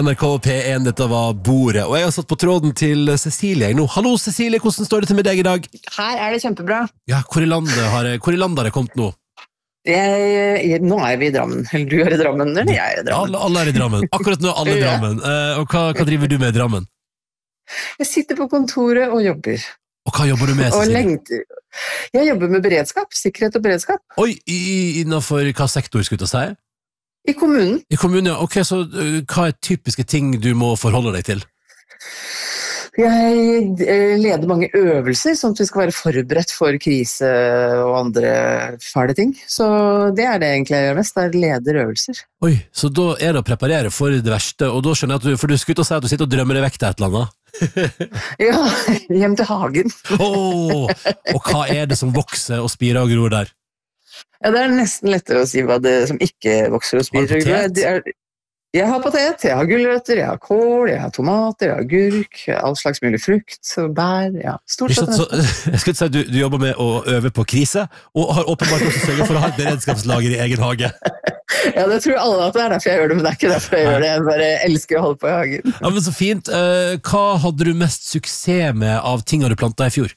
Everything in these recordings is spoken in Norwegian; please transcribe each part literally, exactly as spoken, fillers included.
N R K P én, dette var Bordet. Og jeg har satt på tråden til Cecilie nå. Hallo Cecilie, hvordan står det til med deg i dag? Her er det kjempebra. Ja, hvor i landet har, hvor i landet har det kommet nå? Jeg, jeg, nå er vi i Drammen. Eller du er i Drammen, eller jeg er i Drammen. Alle, alle er i Drammen. Akkurat nå er alle i Drammen. Uh, og hva, hva driver du med i Drammen? Jeg sitter på kontoret og jobber. Og hva jobber du med, Og Cecilie? lengter. Jeg jobber med beredskap, sikkerhet og beredskap. Oi, i, innenfor hva sektor skulle du si? I kommunen. I kommunen, ja. Ok, så uh, hva er typiske ting du må forholde deg til? Jeg eh, leder mange øvelser, sånn at vi skal være forberedt for krise og andre fæle ting. Så det er det egentlig jeg gjør mest, det er leder øvelser. Oi, så da er det å preparere for det verste, og da skjønner jeg at du, for du skulle ut og si at du sitter og drømmer deg vekk til et eller annet. Ja, hjem til hagen. Oh, og hva er det som vokser og spirer og gror der? Ja, det er nesten lettere å si hva det som ikke vokser og spirer. Har du potet? Det er, jeg har potet, jeg har gulrøtter, jeg har kål, jeg har tomater, jeg har gurk, all slags mulig frukt, bær, ja, stort sett. Så, jeg skulle si at du, du jobber med å øve på krise, og har åpenbart også sørget for å ha et beredskapslager i egen hage. Ja, det tror alle at det er derfor jeg gjør det, men det er ikke derfor jeg gjør det. Jeg bare elsker å holde på i hagen. Ja, men så fint. Eh, Hva hadde du mest suksess med av tingene du plantet i fjor?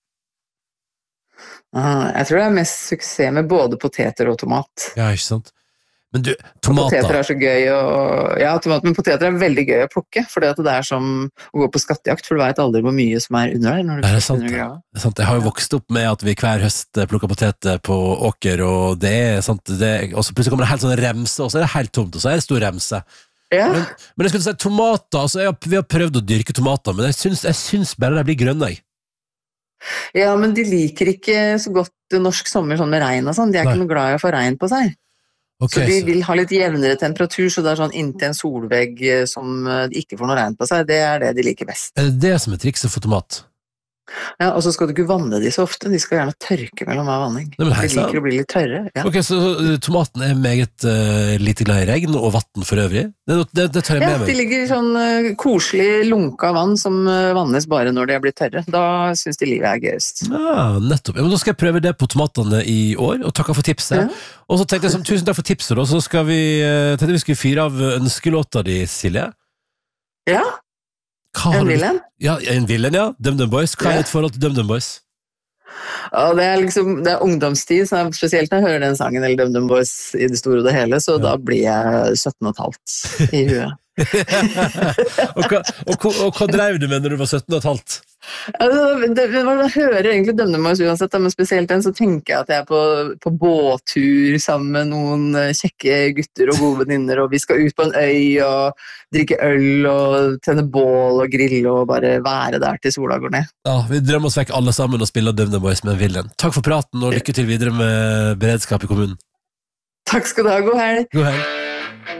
Ah, jeg tror det er mest suksess med både poteter og tomat. Ja, ikke sant? Men du, Og tomater. poteter er så gøy å, ja, tomat, men poteter er veldig gøy å plukke, for det er som å gå på skattejakt, for du vet aldri hvor mye som er under der. Når du Er det sant? under grava. Det er sant? Jeg har jo vokst opp med at vi hver høst plukker poteter på åker, og det er sant, det er, og så plutselig kommer det helt sånn remse, og så er det helt tomt, og så er det stor remse. Ja, Men, men jeg skulle si tomater, altså jeg har, vi har prøvd å dyrke tomater, men jeg syns, jeg syns bare de blir grønne, jeg. ja, men de liker ikke så godt norsk sommer sånn med regn og sånn, de er Nei. ikke noe glad i å få regn på seg. Ok, Så de så- vil ha litt jevnere temperatur, så det er sånn inntil en solvegg eh, som eh, ikke får noe regn på seg, det er det de liker best. Er det det som er trikset for tomat? Ja, og så skal du ikke vanne de så ofte, de skal gjerne tørke mellom hver vanning. Nei, men De hei, sant. liker å bli litt tørre, ja. Ok, så uh, tomaten er meget uh, lite glad i regn og vatten for øvrig. Det, det, det tar jeg Ja, med de meg. ligger i sånn eh, koselig lunka vann som eh, vannes bare når de er blitt tørre. Da synes de livet er gøyest. Ja, nettopp. Ja, men da skal jeg prøve det på tomatene i år, og takker for tipset. Ja. Og så tenkte jeg som tusen takk for tipset, da, så skal vi, uh, tenkte vi skulle fyre av ønskelåta di, Silje. Ja, Hva har en du- Wilhelm. Ja, en Wilhelm, ja. DumDum Boys. Hva er Ja. ditt forhold til DumDum Boys? Og det er liksom, det er ungdomstid, så er- spesielt når jeg hører den sangen eller DumDum Boys i det store og det hele, så da blir jeg sytten og et halvt i huet. og, hva, og, hva- og hva drev du med når du var sytten og et halvt? Altså, det, det, man hører egentlig DumDum Boys uansett, da, men spesielt den så tenker jeg at jeg er på, på båttur sammen med noen eh, kjekke gutter og gode venninner, og vi skal ut på en øy og drikke øl og tenne bål og grille og bare være der til sola går ned. Ja, vi drømmer oss vekk alle sammen og spiller DumDum Boys med Wilhelm. Takk for praten, og lykke til videre med beredskap i kommunen. Takk skal du ha, god helg! God helg.